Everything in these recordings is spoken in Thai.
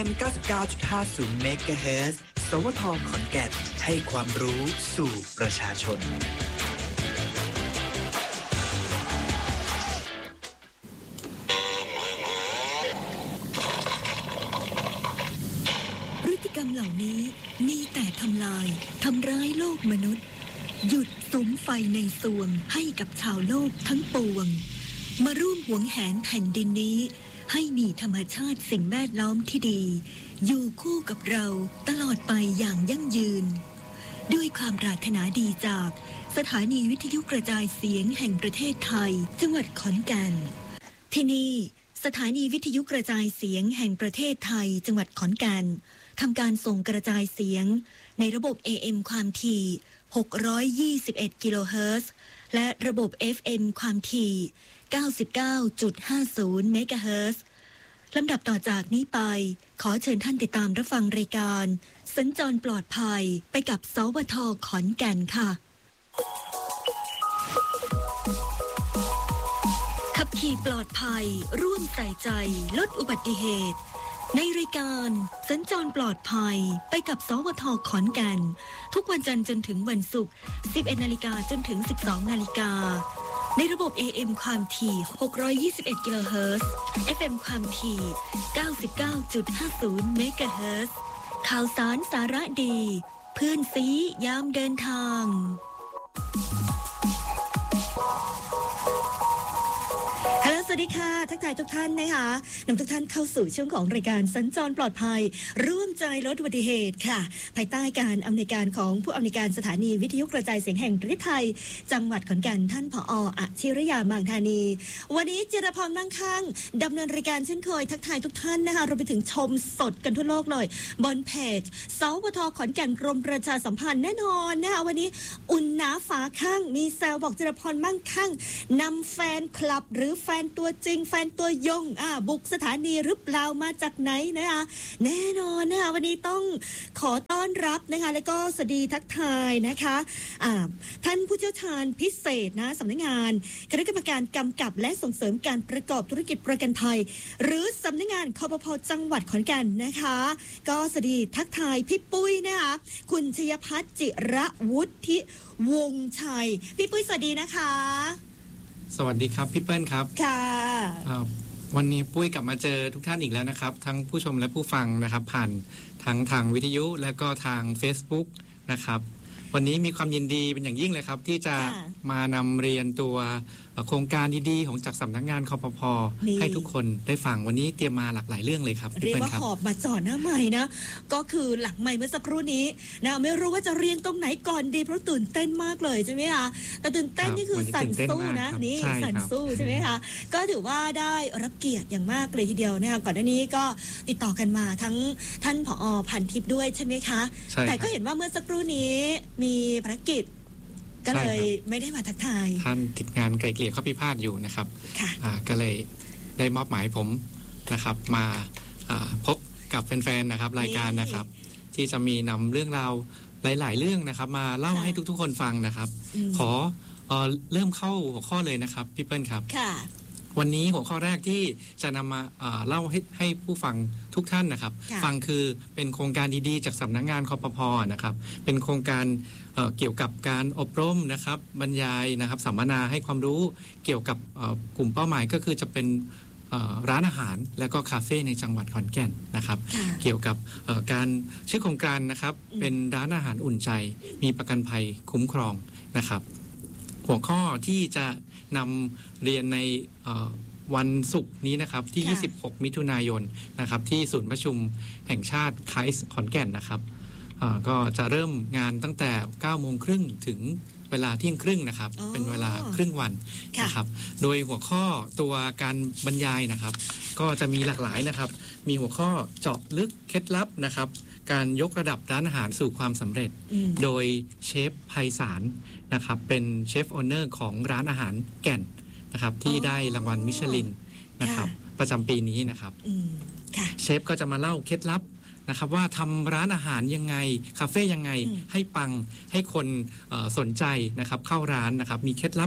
FM 99.50 MHz สวทขอนแก่นให้ความรู้สู่ประชาชนพฤติกรรมเหล่านี้มีแต่ทำลายทำร้ายโลกมนุษย์หยุดสุมไฟในสวงให้กับชาวโลกทั้งปวงมาร่วมหวงแหนแผ่นดินนี้ให้มีธรรมชาติสิ่งแวดล้อมที่ดีอยู่คู่กับเราตลอดไปอย่างยั่งยืนด้วยความปรารถนาดีจากสถานีวิทยุกระจายเสียงแห่งประเทศไทยจังหวัดขอนแก่นที่นี่สถานีวิทยุกระจายเสียงแห่งประเทศไทยจังหวัดขอนแก่นทำการส่งกระจายเสียงในระบบ AM ความถี่621กิโลเฮิรตซ์และระบบ FM ความถี่ 99.50 เมกะเฮิรตซ์ลำดับต่อจากนี้ไปขอเชิญท่านติดตามรับฟังรายการสัญจรปลอดภัยไปกับสวทขอนแก่นค่ะขับขี่ปลอดภัยร่วมใส่ใจลดอุบัติเหตุในรายการสัญจรปลอดภัยไปกับสวทขอนแก่นทุกวันจันทร์จนถึงวันศุกร์ 11 นาฬิกาจนถึง 12 นาฬิกาในระบบ AM ความถี่621กิโลเฮิรตซ์ FM ความถี่ 99.50 เมกะเฮิรตซ์ข่าวสารสาระดีเพื่อนซียามเดินทางสวัสดีค่ะทักทายทุกท่านนะคะนำทุกท่านเข้าสู่ช่วงของรายการสัญจรปลอดภัยร่วมใจลดอุบัติเหตุค่ะภายใต้การอำนวยการของผู้อำนวยการสถานีวิทยุกระจายเสียงแห่งประเทศไทยจังหวัดขอนแก่นท่านผอ.อาชิรยามังธานีวันนี้จิรพรมั่งคั่งดำเนินรายการเช่นเคยทักทายทุกท่านนะคะเราไปถึงชมสดกันทั่วโลกเลยบนเพจสวทขอนแก่นกรมประชาสัมพันธ์แน่นอนนะคะวันนี้อุ่นหนาฝาข้างมีแซวบอกจิรพรมั่งคั่งนำแฟนคลับหรือแฟนตัวจริงแฟนตัวยงบุกสถานีหรือเปล่ามาจากไหนนะคะแน่นอนนะคะวันนี้ต้องขอต้อนรับนะคะแล้วก็สวัสดีทักทายนะคะท่านผู้เชี่ยวชาญพิเศษนะสำนักงานคณะกรรมการกำกับและส่งเสริมการประกอบธุรกิจประกันภัยหรือสำนักงานคปภ.จังหวัดขอนแก่นนะคะก็สวัสดีทักทายพี่ปุ้ยนะคะคุณชยพัฒน์จิระวุฒิวงศ์ชัยพี่ปุ้ยสวัสดีนะคะสวัสดีครับพี่เปิ้ลครับค่ะวันนี้ปุ้ยกลับมาเจอทุกท่านอีกแล้วนะครับทั้งผู้ชมและผู้ฟังนะครับผ่านทั้งทางวิทยุและก็ทาง Facebook นะครับวันนี้มีความยินดีเป็นอย่างยิ่งเลยครับที่จะมานำเรียนตัวโครงการดีๆของจากสำนักงานคปภ.ให้ทุกคนได้ฟังวันนี้เตรียมมาหลากหลายเรื่องเลยครับเรียกว่าหอบมาจ่อหน้าใหม่นะก็คือหลังใหม่เมื่อสักครู่นี้นะไม่รู้ว่าจะเรียนตรงไหนก่อนดีเพราะตื่นเต้นมากเลยใช่ไหมคะแต่ตื่นเต้นนี่คือสั่นสู้นะนี่สั่นสู้ใช่ไหมคะก็ถือว่าได้รับเกียรติอย่างมากเลยทีเดียวนะคะก่อนหน้านี้ก็ติดต่อกันมาทั้งท่านผอ.พันทิพย์ด้วยใช่ไหมคะแต่ก็เห็นว่าเมื่อสักครู่นี้มีภารกิจก็เลยไม่ได้มาทักทายท่านติดงานไกลเกลี่ยข้อพิพาทอยู่นะครับก็เลยได้มอบหมายผมนะครับมาพบกับแฟนๆนะครับรายการนะครับที่จะมีนำเรื่องราวหลายๆเรื่องนะครับมาเล่าให้ทุกๆคนฟังนะครับขอเริ่มเข้าหัวข้อเลยนะครับพี่เปิ้ลครับวันนี้หัวข้อแรกที่จะนำมาเล่าให้ผู้ฟังทุกท่านนะครับฟังคือเป็นโครงการดีๆจากสำนักงานคปภ.นะครับเป็นโครงการเกี่ยวกับการอบรมนะครับบรรยายนะครับสัมมนาให้ความรู้เกี่ยวกับกลุ่มเป้าหมายก็คือจะเป็นร้านอาหารและก็คาเฟ่ในจังหวัดขอนแก่นนะครับเกี่ยวกับการชื่อโครงการนะครับเป็นร้านอาหารอุ่นใจมีประกันภัยคุ้มครองนะครับหัวข้อที่จะนำเรียนในวันศุกร์นี้นะครับที่26มิถุนายนนะครับที่ศูนย์ประชุมแห่งชาติไคส์ขอนแก่นนะครับก็จะเริ่มงานตั้งแต่ 9:30 น.ถึงเวลาเที่ยงครึ่งนะครับเป็นเวลาครึ่งวันนะครับโดยหัวข้อตัวการบรรยายนะครับก็จะมีหลากหลายนะครับมีหัวข้อเจาะลึกเคล็ดลับนะครับการยกระดับร้านอาหารสู่ความสำเร็จโดยเชฟไพศาลนะครับเป็นเชฟโอเนอร์ของร้านอาหารแก่นนะครับที่ได้รางวัลมิชลินนะครับประจำปีนี้นะครับเชฟก็จะมาเล่าเคล็ดลับนะครับว่าทำร้านอาหารยังไงคาเฟ่ยังไงให้ปังให้คนสนใจนะครับเข้าร้านนะครับมีเคล็ดลับ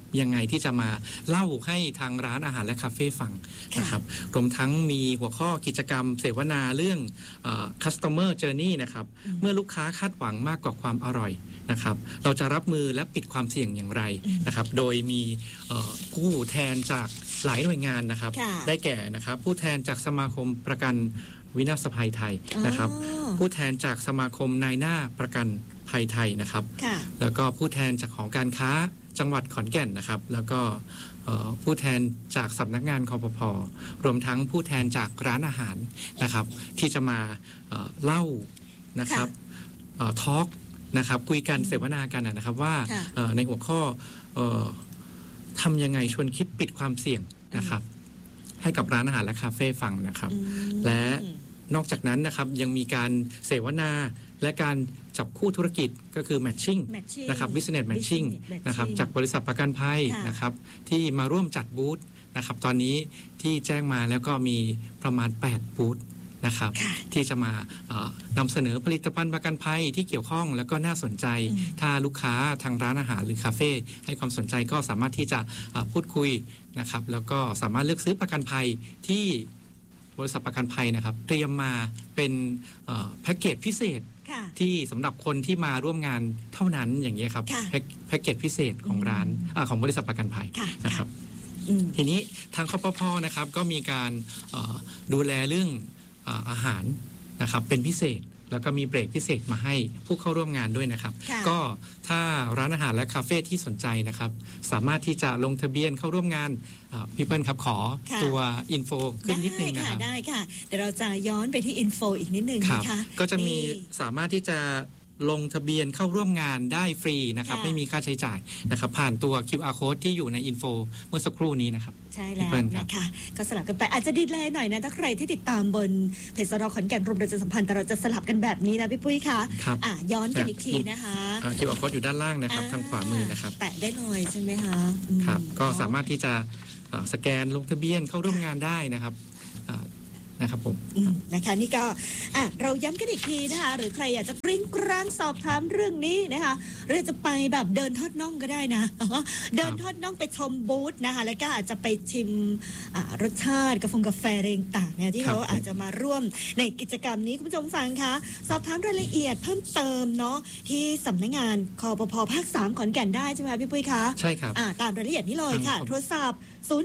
ยังไงที่จะมาเล่าให้ทางร้านอาหารและคาเฟ่ฟังนะครับรวมทั้งมีหัวข้อกิจกรรมเสวนาเรื่อง customer journey นะครับเมื่อลูกค้าคาดหวังมากกว่าความอร่อยนะครับเราจะรับมือและปิดความเสี่ยงอย่างไรนะครับโดยมีผู้แทนจากหลายหน่วยงานนะครับได้แก่นะครับผู้แทนจากสมาคมประกันวินาศภัยไทยนะครับผู้แทนจากสมาคมนายหน้าประกันภัยไทยนะครับแล้วก็ผู้แทนจากหอการค้าจังหวัดขอนแก่นนะครับแล้วก็ผู้แทนจากสำนักงานคปภ.รวมทั้งผู้แทนจากร้านอาหารนะครับที่จะมาเล่านะครับทอล์กนะครับคุยกันเสวนากันนะครับว่าในหัวข้อทำยังไงชวนคิดปิดความเสี่ยงนะครับให้กับร้านอาหารและคาเฟ่ฟังนะครับและนอกจากนั้นนะครับยังมีการเสวนาและการจับคู่ธุรกิจก็คือ matching นะครับ business matching นะครับจากบริษัทประกันภัยนะครับที่มาร่วมจัดบูธนะครับตอนนี้ที่แจ้งมาแล้วก็มีประมาณ8บูธนะครับที่จะมานำเสนอผลิตภัณฑ์ประกันภัยที่เกี่ยวข้องแล้วก็น่าสนใจถ้าลูกค้าทางร้านอาหารหรือคาเฟ่ให้ความสนใจก็สามารถที่จะพูดคุยนะครับแล้วก็สามารถเลือกซื้อประกันภัยที่บริษัทประกันภัยนะครับเตรียมมาเป็นแพ็กเกจพิเศษที่สำหรับคนที่มาร่วมงานเท่านั้นอย่างนี้ครับแพ็กเกจพิเศษของร้านของบริษัทประกันภัยนะครับทีนี้ทางคปภ.นะครับก็มีการดูแลเรื่องอาหารนะครับเป็นพิเศษแล้วก็มีเบรกพิเศษมาให้ผู้เข้าร่วมงานด้วยนะครับก็ถ้าร้านอาหารและคาเฟ่ที่สนใจนะครับสามารถที่จะลงทะเบียนเข้าร่วมงานพี่เปิ้ลครับขอตัวอินโฟขึ้นนิดนึงนะครับได้ค่ะเดี๋ยวเราจะย้อนไปที่อินโฟอีกนิดนึงนะคะก็จะมีสามารถที่จะลงทะเบียนเข้าร่วมงานได้ฟรีนะครับไม่มีค่าใช้จ่ายนะครับผ่านตัว QR code ที่อยู่ในอินโฟเมื่อสักครู่นี้นะครับใช่แล้วนะคะก็สลับกันไปอาจจะดีเลยหน่อยนะถ้าใครที่ติดตามบนเพจสรขอนแก่นรวมประชาสัมพันธ์แต่เราจะสลับกันแบบนี้นะพี่ปุ้ยคะย้อนกันอีกทีนะคะ QR code อยู่ด้านล่างนะครับทางขวามือนะครับแตะได้เลยใช่ไหมคะครับก็สามารถที่จะสแกนลงทะเบียนเข้าร่วมงานได้นะครับนะครับผมนะคะนี่ก็เราย้ำกันอีกทีนะคะหรือใครอยากจะกริ้งกร้างสอบถามเรื่องนี้นะคะหรือจะไปแบบเดินทอดน่องก็ได้นะเดินทอดน่องไปชมบูธนะคะแล้วก็อาจจะไปชิมรสชาติกาแฟเรงต่างเนี่ยที่เขาอาจจะมาร่วมในกิจกรรมนี้คุณผู้ชมฟังคะสอบถามรายละเอียดเพิ่มเติมเนาะที่สำนักงานคปภ.ภาค 3 ขอนแก่นได้ใช่ไหมพี่ปุ้ยคะใช่ครับตามรายละเอียดนี้เลยค่ะโทรศัพท์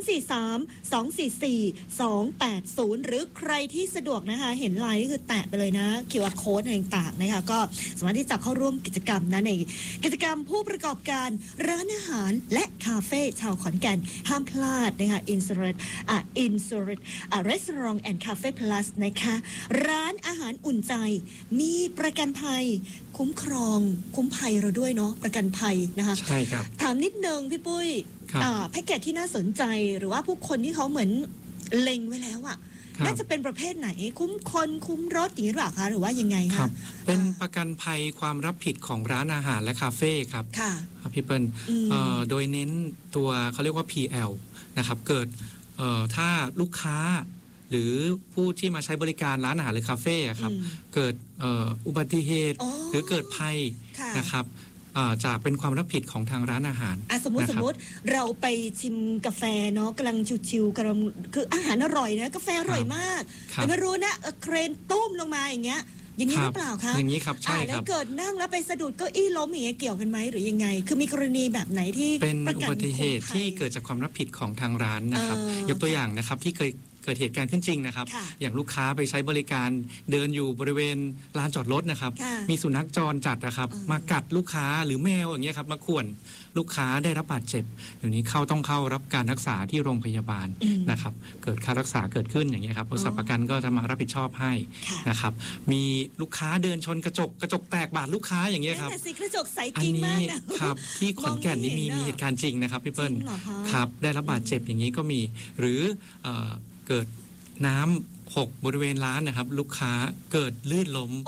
043-244-280หรือใครที่สะดวกนะคะเห็นไลน์คือแตะไปเลยนะ QR code ต่างๆนะคะก็สามารถที่จะเข้าร่วมกิจกรรมนะในกิจกรรมผู้ประกอบการร้านอาหารและคาเฟ่ชาวขอนแก่นห้ามพลาดนะคะInsuret Restaurant and Cafe Plus นะคะร้านอาหารอุ่นใจมีประกันภัยคุ้มครองคุ้มภัยเราด้วยเนาะประกันภัยนะคะใช่ครับถามนิดนึงพี่ปุ้ยแพ็กเกจที่น่าสนใจหรือว่าผู้คนที่เขาเหมือนเล็งไว้แล้วอ่ะน่าจะเป็นประเภทไหนคุ้มคนคุ้มรถอย่างนี้หรือเปล่าคะหรือว่ายังไงคะเป็นประกันภัยความรับผิดของร้านอาหารและคาเฟ่ครับค่ะพี่เปิ้ลโดยเน้นตัวเขาเรียกว่า PL นะครับเกิดถ้าลูกค้าหรือผู้ที่มาใช้บริการร้านอาหารหรือคาเฟ่ครับเกิดอุบัติเหตุหรือเกิดภัยนะครับจะเป็นความรับผิดของทางร้านอาหารสมมติเราไปชิมกาแฟเนาะกำลังชิวๆกำลังคืออาหารอร่อยนะกาแฟอร่อยมากแต่ไม่รู้นะเครนตุ้มลงมาอย่างเงี้ยอย่างนี้หรือเปล่าคะอย่างนี้ครับใช่ครับแล้วเกิดนั่งแล้วไปสะดุดเก้าอี้ล้มอย่างเงี้ยเกี่ยวกันไหมหรือยังไงคือมีกรณีแบบไหนที่เป็นอุบัติเหตุที่เกิดจากความรับผิดของทางร้านนะครับยกตัวอย่างนะครับที่เคยเกิดเหตุการณ์ขึ้นจริงนะครับอย่างลูกค้าไปใช้บริการเดินอยู่บริเวณลานจอดรถนะครับมีสุนัขจรจัดนะครับมากัดลูกค้าหรือแมวอย่างเงี้ยครับมาข่วนลูกค้าได้รับบาดเจ็บอย่างนี้ต้องเข้ารับการรักษาที่โรงพยาบาลนะครับเกิดค่ารักษาเกิดขึ้นอย่างเงี้ยครับบริษัทประกันก็จะมารับผิดชอบให้นะครับมีลูกค้าเดินชนกระจกแตกบาดลูกค้าอย่างเงี้ยครับกระจกใสกิ้งมากนะครับที่ขอนแก่นนี่มีเหตุการณ์จริงนะครับพี่เปิ้ลครับได้รับบาดเจ็บอย่างนี้ก็มีหรือเกิดน้ำหกบริเวณร้านนะครับลูกค้าเกิดลื่นล้ม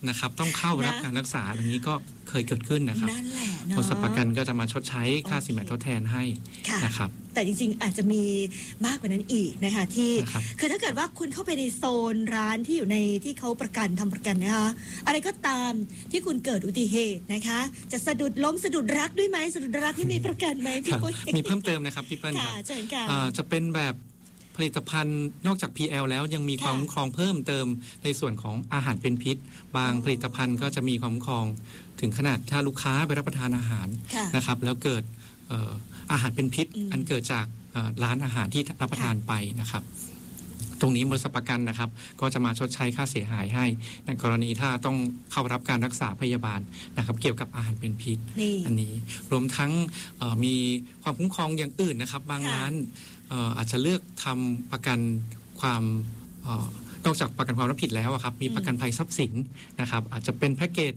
นะครับต้องเข้ารับการรักษาอย่างนี้ก็เคยเกิดขึ้นนะครับนั่นแหละเนาะบริษัทประกันก็จะมาชดใช้ค่าสินไหมทดแทนให้นะครับแต่จริงๆอาจจะมีมากกว่านั้นอีกนะคะที่นะครับคือถ้าเกิดว่าคุณเข้าไปในโซนร้านที่อยู่ในที่เขาประกันทำประกันนะคะอะไรก็ตามที่คุณเกิดอุบัติเหตุนะคะจะสะดุดล้มสะดุดรักด้วยไหมสะดุดรักที่มีประกันไหมพี่ปุ้ยมีเพิ่มเติมนะครับพี่เปิ้ลคค่ะรับเชิญค่ะจะเป็นแบบผลิตภัณฑ์นอกจาก PL แล้วยังมีความคุ้มครองเพิ่มเติมในส่วนของอาหารเป็นพิษ บางผลิตภัณฑ์ก็จะมีความคุ้มครองถึงขนาดถ้าลูกค้าไปรับประทานอาหารค่ะนะครับแล้วเกิดอาหารเป็นพิษ อันเกิดจากร้านอาหารที่รับประทานไปนะครับ ตรงนี้บริษัทประกันนะครับก็จะมาชดใช้ค่าเสียหายให้ในกรณีถ้าต้องเข้ารับการรักษาพยาบาลนะครับเกี่ยวกับอาหารเป็นพิษ อันนี้รวมทั้งมีความคุ้มครองอย่างอื่นนะครับบางร้านอาจจะเลือกทำประกันความนอกจากประกันความรับผิดแล้วอะครับมีประกันภัยทรัพย์สินนะครับอาจจะเป็นแพ็กเกจ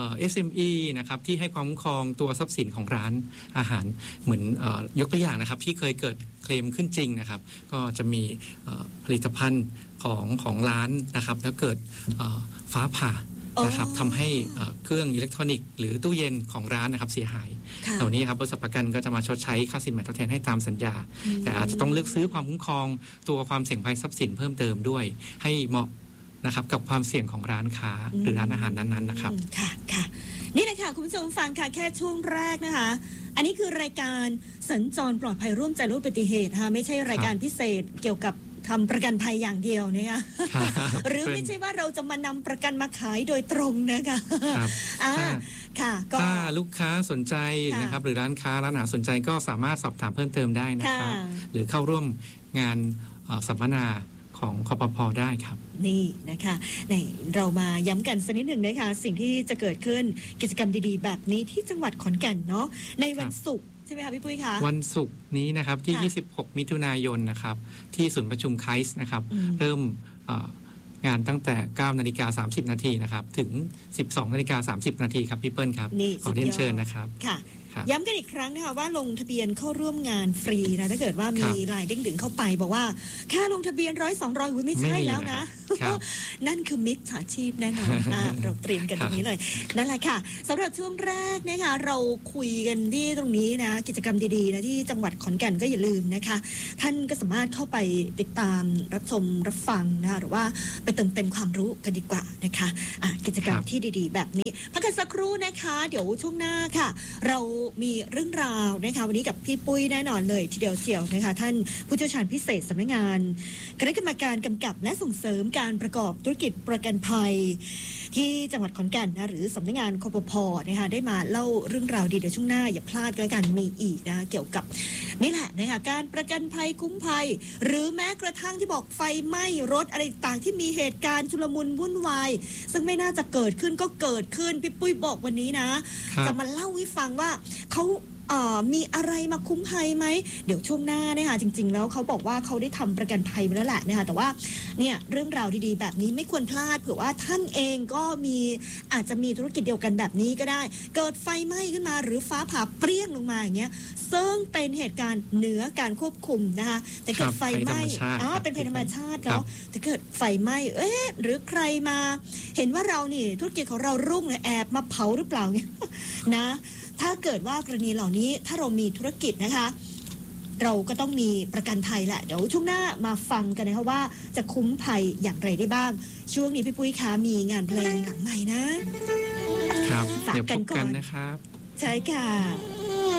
SME นะครับที่ให้ความคุ้มครองตัวทรัพย์สินของร้านอาหารเหมือนยกตัวอย่างนะครับที่เคยเกิดเคลมขึ้นจริงนะครับก็จะมีผลิตภัณฑ์ของร้านนะครับแล้วเกิดฟ้าผ่านะครับทำให้เครื่องอิเล็กทรอนิกส์หรือตู้เย็นของร้านนะครับเสียหายเหล่านี้ครับบริษัทประกันก็จะมาชดใช้ค่าสินไหมทดแทนให้ตามสัญญาแต่อาจจะต้องเลือกซื้อความคุ้มครองตัวความเสี่ยงภัยทรัพย์สินเพิ่มเติมด้วยให้เหมาะนะครับกับความเสี่ยงของร้านค้าหรือร้านอาหารนั้นๆนะครับค่ะนี่แหละค่ะคุณผู้ชมฟังค่ะแค่ช่วงแรกนะคะอันนี้คือรายการสัญจรปลอดภัยร่วมใจลดอุบัติเหตุค่ะไม่ใช่รายการพิเศษเกี่ยวกับทำประกันภัยอย่างเดียวนะคะหรือไม่ใช่ว่าเราจะมานำประกันมาขายโดยตรงนะคะค่ะก็ถ้าลูกค้าสนใจนะครับหรือร้านค้าร้านอาหารสนใจก็สามารถสอบถามเพิ่มเติมได้นะครับหรือเข้าร่วมงานสัมมนาของคปภ.ได้ครับนี่นะคะเรามาย้ำกันสักนิดหนึ่งนะคะสิ่งที่จะเกิดขึ้นกิจกรรมดีๆแบบนี้ที่จังหวัดขอนแก่นเนาะในวันศุกร์ใช่ไหมคะพี่ปุ้ยคะวันศุกร์นี้นะครับที่26มิถุนายนนะครับที่ศูนย์ประชุมไคส์นะครับเริ่มงานตั้งแต่ 9:30 น.นะครับถึง 12:30 น.ครับพี่เปิ้ลครับขอเรียนเชิญนะครับค่ะย้ำกันอีกครั้งนะคะว่าลงทะเบียนเข้าร่วมงานฟรีนะถ้าเกิดว่ามีรายเด้งดึงเข้าไปบอกว่าค่าลงทะเบียน100-200ไม่ใช่แล้วนะนั่นคือมิจฉาชีพแน่นอนเราเตรียมกันตรงนี้เลยนั่นแหละค่ะสำหรับช่วงแรกนะคะเราคุยกันที่ตรงนี้นะกิจกรรมดีๆนะที่จังหวัดขอนแก่นก็อย่าลืมนะคะท่านก็สามารถเข้าไปติดตามรับชมรับฟังนะคะหรือว่าไปเติมเต็มความรู้กันดีกว่านะคะกิจกรรมที่ดีๆแบบนี้พักกันสักครู่นะคะเดี๋ยวช่วงหน้าค่ะเรามีเรื่องราวนะคะวันนี้กับพี่ปุ้ยแน่นอนเลยทีเดียวเชียวนะคะท่านผู้เชี่ยวชาญพิเศษสำนักงานคณะกรรมการกำกับและส่งเสริมการประกอบธุรกิจประกันภัยที่จังหวัดขอนแก่นนะหรือสำนักงานคปภ.นะคะได้มาเล่าเรื่องราวดีเดี๋ยวช่วงหน้าอย่าพลาดกันแล้วกันมีอีกนะเกี่ยวกับนี่แหละนะคะการประกันภัยคุ้มภัยหรือแม้กระทั่งที่บอกไฟไหม้รถอะไรต่างที่มีเหตุการณ์ชุลมุนวุ่นวายซึ่งไม่น่าจะเกิดขึ้นก็เกิดขึ้นพี่ปุ้ยบอกวันนี้นะจะมาเล่าให้ฟังว่าเขามีอะไรมาคุ้มภัยไหมเดี๋ยวช่วงหน้านะคะจริงๆแล้วเขาบอกว่าเขาได้ทำประกันภัยมาแล้วแหละนะคะแต่ว่าเนี่ยเรื่องราวดีๆแบบนี้ไม่ควรพลาดเผื่อว่าท่านเองก็อาจจะมีธุรกิจเดียวกันแบบนี้ก็ได้เกิดไฟไหม้ขึ้นมาหรือฟ้าผ่าเปรี้ยงลงมาอย่างเงี้ยซึ่งเป็นเหตุการณ์เหนือการควบคุมนะคะแต่เกิดไฟไหม้เป็นภัยธรรมชาติแล้วแต่เกิดไฟไหม้หรือใครมาเห็นว่าเรานี่ธุรกิจของเรารุ่งแอบมาเผาหรือเปล่าเนี่ยนะถ้าเกิดว่ากรณีเหล่านี้ถ้าเรามีธุรกิจนะคะเราก็ต้องมีประกันภัยแหละเดี๋ยวช่วงหน้ามาฟังกันนะคะว่าจะคุ้มภัยอย่างไรได้บ้างช่วงนี้พี่ปุ้ยคะมีงานเพลงหลังใหม่นะครับเดี๋ยวพบกันนะครับใช่ค่ะ